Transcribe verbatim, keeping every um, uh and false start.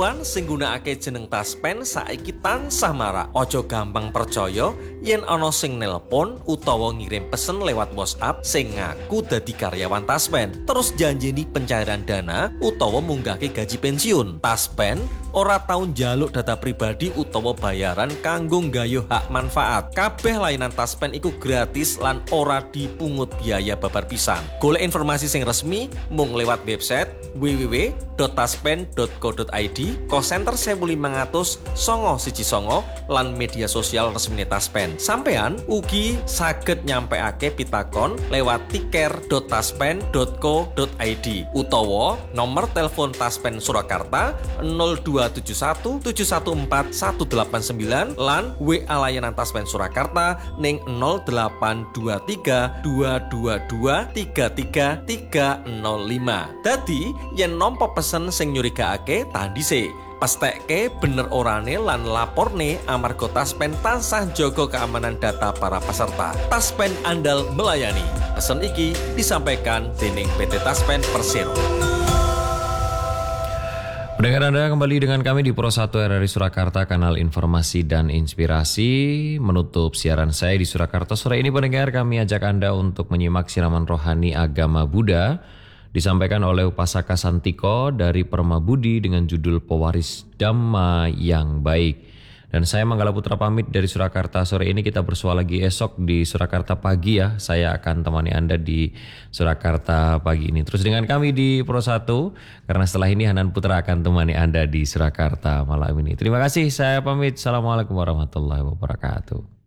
Peniruan sing gunakake jeneng Taspen saiki tansah marak. Ojo gampang percaya yen ana sing nelpon utawa ngirim pesen lewat WhatsApp sing ngaku dadi karyawan Taspen, terus janjeni pencairan dana utawa munggahke gaji pensiun. Taspen ora tau njaluk data pribadi utawa bayaran kanggo nggayuh hak manfaat. Kabeh layanan Taspen iku gratis lan ora dipungut biaya babar pisan. Golek informasi sing resmi mung lewat website w w w titik taspen titik co titik i d, call center seribu lima ratus songo siji songo lan media sosial resmine Taspen. Sampean ugi saged nyampeake pitakon lewat tiker titik taspen titik co titik i d utawa nomor telepon Taspen Surakarta nol dua tujuh satu tujuh satu empat satu delapan sembilan lan W A layanan Taspen Surakarta ning nol delapan dua tiga dua dua dua tiga tiga tiga nol lima. Dadi yen nampa pesen sing nyurigakake tandise pastekke bener orane lan laporne amarga Taspen tansah jaga keamanan data para peserta. Taspen andal melayani. Pesen iki disampaikan dening P T Taspen Persero. Pendengar Anda kembali dengan kami di Pro satu R R I Surakarta, kanal informasi dan inspirasi. Menutup siaran saya di Surakarta sore ini, pendengar, kami ajak Anda untuk menyimak siraman rohani agama Buddha disampaikan oleh Upasaka Santiko dari Perma Budi dengan judul Pewaris Dhamma yang Baik. Dan saya Manggala Putra pamit dari Surakarta sore ini. Kita bersua lagi esok di Surakarta pagi ya. Saya akan temani Anda di Surakarta pagi ini. Terus dengan kami di Pro satu, karena setelah ini Hanan Putra akan temani Anda di Surakarta malam ini. Terima kasih, saya pamit. Assalamualaikum warahmatullahi wabarakatuh.